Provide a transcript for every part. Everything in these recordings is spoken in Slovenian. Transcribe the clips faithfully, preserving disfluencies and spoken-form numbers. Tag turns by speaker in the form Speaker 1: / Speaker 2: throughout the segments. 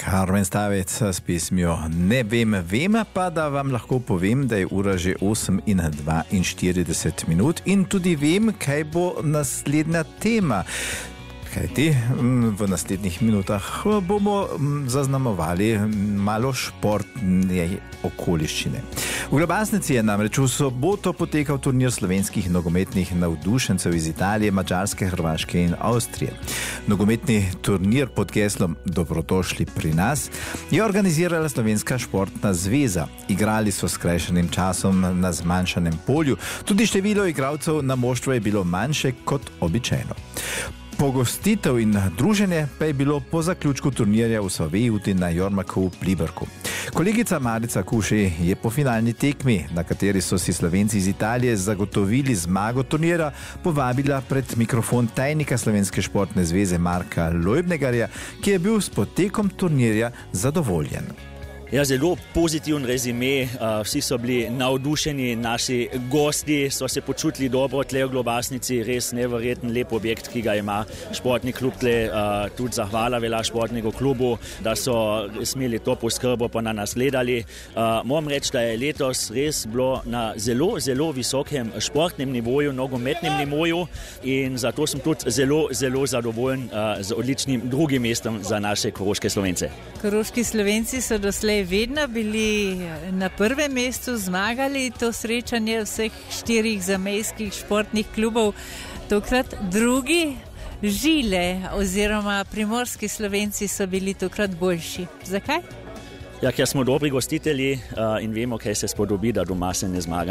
Speaker 1: Karmen Stavec s pesmijo Ne vem, vem, pa da vam lahko povem, da je ura že osem in dvainštirideset minut in tudi vem, kaj bo naslednja tema. Kajti v naslednjih minutah bomo zaznamovali malo športne okoliščine. V Globasnici je namreč v soboto potekal turnir slovenskih nogometnih navdušencev iz Italije, Madžarske, Hrvaške in Avstrije. Nogometni turnir pod geslom Dobrodošli pri nas je organizirala Slovenska športna zveza. Igrali so s skrajšanim časom na zmanjšanem polju. Tudi število igralcev na moštvu je bilo manjše kot običajno. Pogostitev in druženje pa je bilo po zaključku turnirja v Sovejuti na Jormaku v Pliberku. Kolegica Marica Kušej je po finalni tekmi, na kateri so si Slovenci iz Italije zagotovili zmago turnira, povabila pred mikrofon tajnika Slovenske športne zveze Marka Lojbnegarja, ki je bil s potekom turnirja zadovoljen.
Speaker 2: Ja, zelo pozitiven rezime, vsi so bili navdušeni, naši gosti so se počutili dobro tle v Globasnici, res neverjeten lep objekt, ki ga ima športni klub tle, tudi zahvala vela športnega klubu, da so smeli to poskrbo pa na nas gledali. Moram reči, da je letos res bilo na zelo, zelo visokem športnem nivoju, nogometnem nivoju in zato sem tudi zelo, zelo zadovoljen z odličnim drugim mestom za naše koroške Slovence.
Speaker 3: Koroški Slovenci so doslej vedno bili na prvem mestu, zmagali to srečanje vseh štirih zamejskih športnih klubov. Tokrat drugi, Žile oziroma primorski Slovenci so bili tokrat boljši. Zakaj?
Speaker 2: Ja, ker smo dobri gostitelji uh, in vemo, kaj se spodobi, da doma se ne zmaga.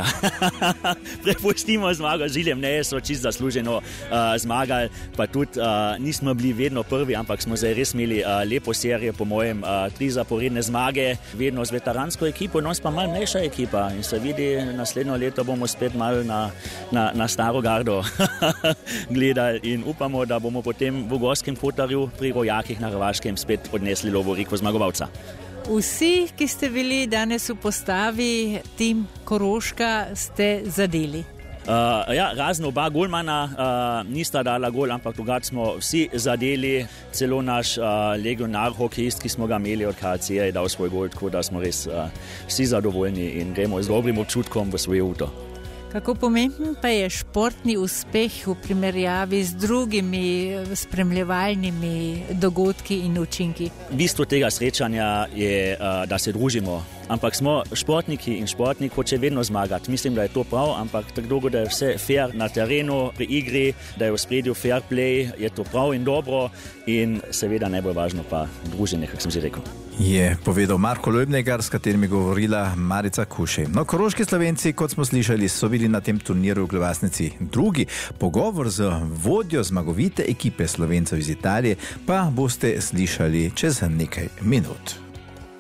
Speaker 2: Prepustimo zmago Žiljem, ne so čisto zasluženo uh, zmagali, pa tudi uh, nismo bili vedno prvi, ampak smo zdaj res imeli uh, lepo serijo, po mojem, uh, tri zaporedne zmage, vedno z veteransko ekipo, no pa malo mlejša ekipa in se vidi, naslednjo leto bomo spet malo na, na, na staro gardo gledali in upamo, da bomo potem v Gorskem Kotarju pri Rojakih na Hrvaškem spet odnesli lovoriko zmagovalca.
Speaker 3: Vsi, ki ste bili danes v postavi tim Koroška, ste zadeli.
Speaker 2: Uh, ja, razno oba golmana uh, nista dala gol, ampak drugače smo vsi zadeli, celo naš uh, legionar hokejist, ki smo ga imeli od K C, je dal svoj gol, tako da smo res uh, vsi zadovoljni in gremo z dobrim občutkom v svoje uto.
Speaker 3: Kako pomemben pa je športni uspeh v primerjavi z drugimi spremljevalnimi dogodki in učinki?
Speaker 2: Bistvo tega srečanja je, da se družimo, ampak smo športniki in športnik hoče vedno zmagati. Mislim, da je to prav, ampak tako dolgo, da je vse fair na terenu, pri igri, da je v spredju fair play, je to prav in dobro in seveda najbolj važno pa druženje, kako sem že rekel.
Speaker 1: Je povedal Marko Lojbnegar, s katerim je govorila Marica Kušej. No, koroški Slovenci, kot smo slišali, so bili na tem turniru v Globasnici drugi. Pogovor z vodjo zmagovite ekipe Slovencev iz Italije pa boste slišali čez nekaj minut.